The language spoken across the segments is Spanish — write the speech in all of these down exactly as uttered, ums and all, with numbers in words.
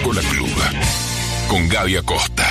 Coca-Cola Club. Con Gaby Acosta.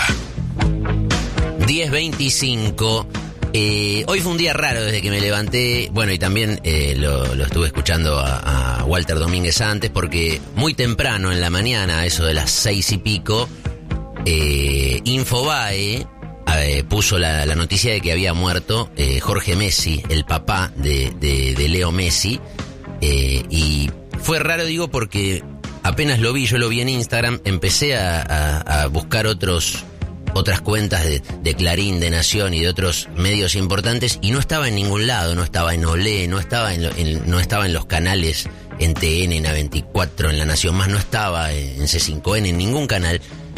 diez veinticinco. Eh, hoy fue un día raro desde que me levanté. Bueno, y también eh, lo, lo estuve escuchando a, a Walter Domínguez antes, porque muy temprano en la mañana, a eso de las seis y pico, eh, Infobae eh, puso la, la noticia de que había muerto eh, Jorge Messi, el papá de, de, de Leo Messi. Eh, y fue raro, digo, porque apenas lo vi, yo lo vi en Instagram, empecé a, a, a buscar otros... otras cuentas de, de Clarín, de Nación y de otros medios importantes, y no estaba en ningún lado, no estaba en Olé, no estaba en, lo, en, no estaba en los canales, en T N, en A veinticuatro, en La Nación Más, no estaba en C cinco N, en ningún canal.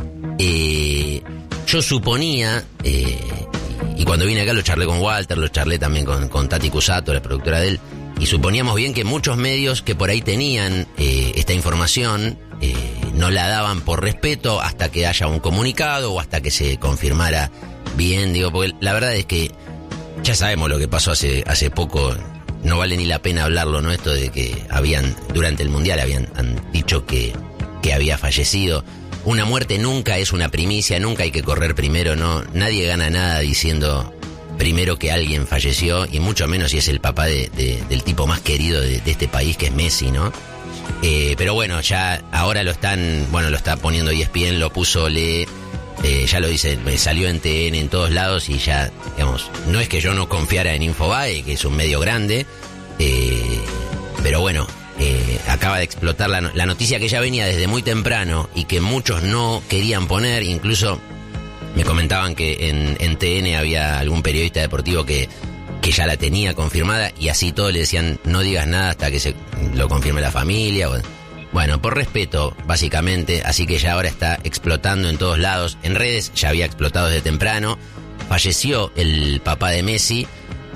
Eh, yo suponía, eh, y cuando vine acá lo charlé con Walter, lo charlé también con, con Tati Cusato, la productora de él, y suponíamos bien que muchos medios que por ahí tenían eh, esta información eh, no la daban por respeto hasta que haya un comunicado o hasta que se confirmara bien, digo, porque la verdad es que ya sabemos lo que pasó hace hace poco, no vale ni la pena hablarlo, ¿no? Esto de que habían, durante el Mundial habían han dicho que, que había fallecido. Una muerte nunca es una primicia, nunca hay que correr primero, ¿no? Nadie gana nada diciendo primero que alguien falleció, y mucho menos si es el papá de, de, del tipo más querido de, de este país, que es Messi, ¿no? Eh, pero bueno, ya ahora lo están, bueno, lo está poniendo E S P N, lo puso Le, eh, ya lo dice, salió en T N en todos lados, y ya, digamos, no es que yo no confiara en Infobae, que es un medio grande, eh, pero bueno, eh, acaba de explotar la, la noticia que ya venía desde muy temprano y que muchos no querían poner. Incluso me comentaban que en, en T N había algún periodista deportivo que que ya la tenía confirmada, y así todos le decían no digas nada hasta que se lo confirme la familia. Bueno, por respeto, básicamente, así que ya ahora está explotando en todos lados. En redes ya había explotado desde temprano. Falleció el papá de Messi,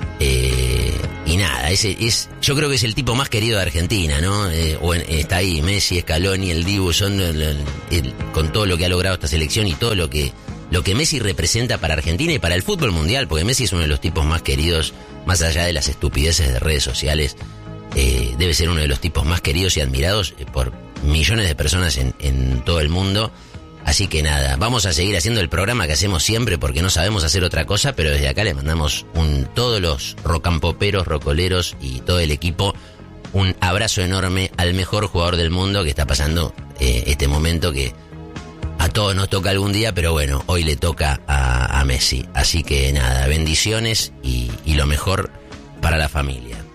eh, y nada, ese es, yo creo que es el tipo más querido de Argentina, ¿no? Eh, o en, está ahí Messi, Scaloni, el Dibu, son el, el, el, con todo lo que ha logrado esta selección y todo lo que lo que Messi representa para Argentina y para el fútbol mundial, porque Messi es uno de los tipos más queridos, más allá de las estupideces de redes sociales, eh, debe ser uno de los tipos más queridos y admirados por millones de personas en, en todo el mundo. Así que nada, vamos a seguir haciendo el programa que hacemos siempre porque no sabemos hacer otra cosa, pero desde acá le mandamos un, todos los rocampoperos, rocoleros y todo el equipo, un abrazo enorme al mejor jugador del mundo que está pasando eh, este momento que a todos nos toca algún día, pero bueno, hoy le toca a, a Messi. Así que nada, bendiciones y, y lo mejor para la familia.